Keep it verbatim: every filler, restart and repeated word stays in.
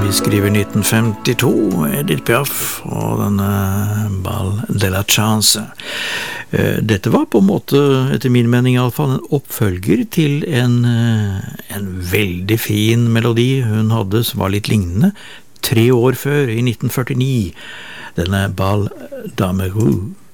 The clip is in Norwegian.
Vi skriver nitten femtito, Edith Piaf og denne Bal de la Chance. Dette var på en måte, etter min mening i alle fall, en oppfølger til en, en veldig fin melodi hun hadde som var litt lignende, tre år før, i nitten førtini, denne Bal d'Amoureux.